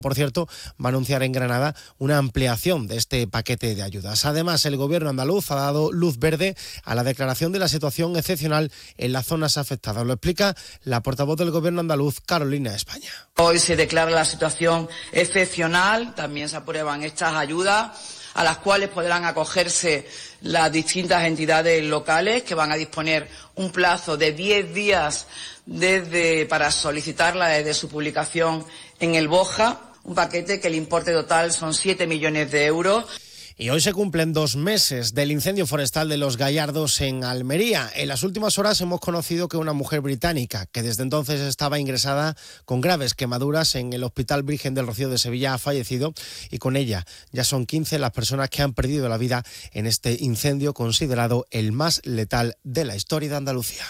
Por cierto, va a anunciar en Granada una ampliación de este paquete de ayudas. Además, el gobierno andaluz ha dado luz verde a la declaración de la situación excepcional en las zonas afectadas. Lo explica la portavoz del gobierno andaluz, Carolina España. Hoy se declara la situación excepcional, también se aprueban estas ayudas a las cuales podrán acogerse las distintas entidades locales, que van a disponer un plazo de 10 días para solicitarla desde su publicación en el BOJA. Un paquete que el importe total son 7 millones de euros. Y hoy se cumplen 2 meses del incendio forestal de Los Gallardos en Almería. En las últimas horas hemos conocido que una mujer británica, que desde entonces estaba ingresada con graves quemaduras en el Hospital Virgen del Rocío de Sevilla, ha fallecido, y con ella ya son 15 las personas que han perdido la vida en este incendio considerado el más letal de la historia de Andalucía.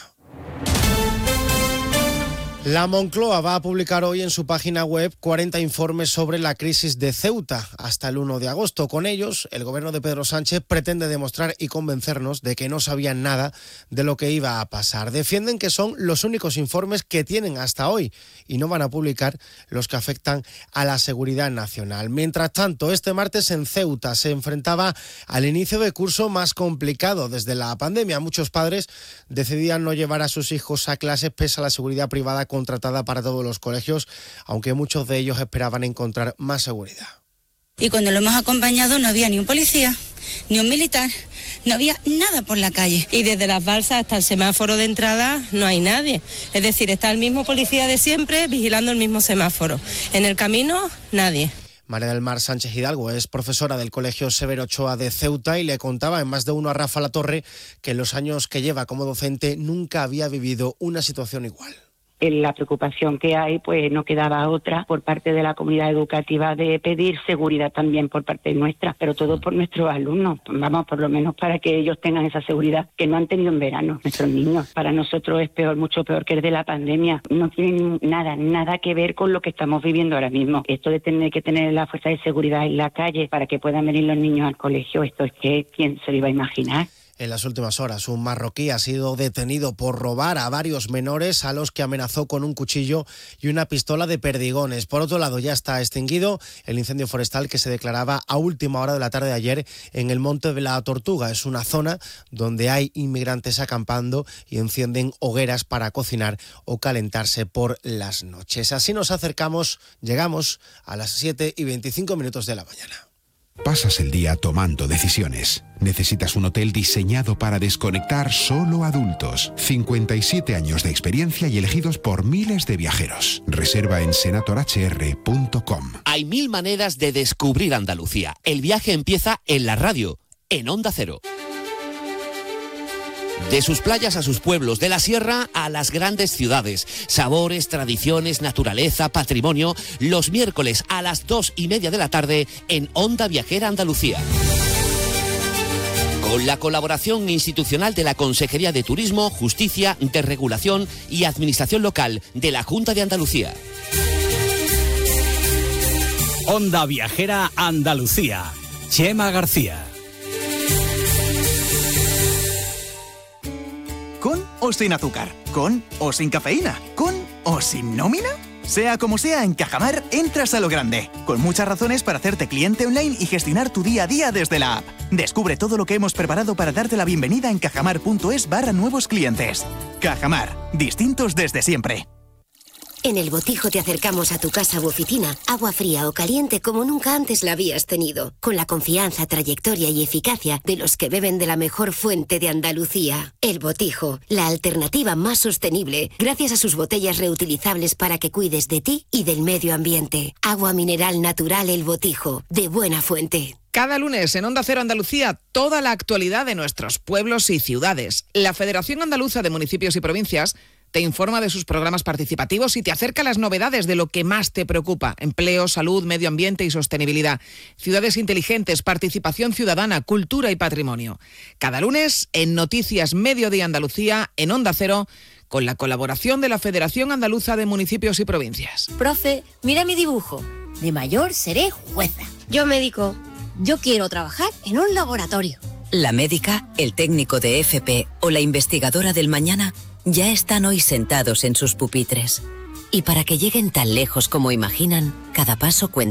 La Moncloa va a publicar hoy en su página web 40 informes sobre la crisis de Ceuta hasta el 1 de agosto. Con ellos, el gobierno de Pedro Sánchez pretende demostrar y convencernos de que no sabían nada de lo que iba a pasar. Defienden que son los únicos informes que tienen hasta hoy y no van a publicar los que afectan a la seguridad nacional. Mientras tanto, este martes en Ceuta se enfrentaba al inicio de curso más complicado desde la pandemia. Muchos padres decidían no llevar a sus hijos a clases pese a la seguridad privada contratada para todos los colegios, aunque muchos de ellos esperaban encontrar más seguridad. Y cuando lo hemos acompañado no había ni un policía, ni un militar, no había nada por la calle. Y desde las balsas hasta el semáforo de entrada no hay nadie. Es decir, está el mismo policía de siempre vigilando el mismo semáforo. En el camino, nadie. María del Mar Sánchez Hidalgo es profesora del Colegio Severo Ochoa de Ceuta y le contaba en Más de Uno a Rafa Latorre que en los años que lleva como docente nunca había vivido una situación igual. La preocupación que hay, pues no quedaba otra por parte de la comunidad educativa de pedir seguridad también por parte nuestra, pero todo por nuestros alumnos, vamos, por lo menos para que ellos tengan esa seguridad que no han tenido en verano nuestros niños. Para nosotros es peor, mucho peor que el de la pandemia. No tiene nada que ver con lo que estamos viviendo ahora mismo. Esto de tener que tener la fuerza de seguridad en la calle para que puedan venir los niños al colegio, esto es que ¿quién se lo iba a imaginar? En las últimas horas, un marroquí ha sido detenido por robar a varios menores a los que amenazó con un cuchillo y una pistola de perdigones. Por otro lado, ya está extinguido el incendio forestal que se declaraba a última hora de la tarde de ayer en el Monte de la Tortuga. Es una zona donde hay inmigrantes acampando y encienden hogueras para cocinar o calentarse por las noches. Así nos acercamos, llegamos a las 7:25 de la mañana. Pasas el día tomando decisiones. Necesitas un hotel diseñado para desconectar solo adultos. 57 años de experiencia y elegidos por miles de viajeros. Reserva en senatorhr.com. Hay 1000 maneras de descubrir Andalucía. El viaje empieza en la radio, en Onda Cero. De sus playas a sus pueblos, de la sierra a las grandes ciudades. Sabores, tradiciones, naturaleza, patrimonio. Los miércoles a las 2:30 de la tarde en Onda Viajera Andalucía. Con la colaboración institucional de la Consejería de Turismo, Justicia, Desregulación y Administración Local de la Junta de Andalucía. Onda Viajera Andalucía. Chema García. ¿Con o sin azúcar? ¿Con o sin cafeína? ¿Con o sin nómina? Sea como sea, en Cajamar entras a lo grande, con muchas razones para hacerte cliente online y gestionar tu día a día desde la app. Descubre todo lo que hemos preparado para darte la bienvenida en cajamar.es/nuevos clientes. Cajamar, distintos desde siempre. En El Botijo te acercamos a tu casa u oficina, agua fría o caliente como nunca antes la habías tenido, con la confianza, trayectoria y eficacia de los que beben de la mejor fuente de Andalucía. El Botijo, la alternativa más sostenible, gracias a sus botellas reutilizables para que cuides de ti y del medio ambiente. Agua mineral natural El Botijo, de buena fuente. Cada lunes en Onda Cero Andalucía, toda la actualidad de nuestros pueblos y ciudades. La Federación Andaluza de Municipios y Provincias te informa de sus programas participativos y te acerca las novedades de lo que más te preocupa: empleo, salud, medio ambiente y sostenibilidad, ciudades inteligentes, participación ciudadana, cultura y patrimonio. Cada lunes en Noticias Mediodía Andalucía, en Onda Cero, con la colaboración de la Federación Andaluza de Municipios y Provincias. Profe, mira mi dibujo. De mayor seré jueza. Yo médico. Yo quiero trabajar en un laboratorio. La médica, el técnico de FP o la investigadora del mañana ya están hoy sentados en sus pupitres. Y para que lleguen tan lejos como imaginan, cada paso cuenta.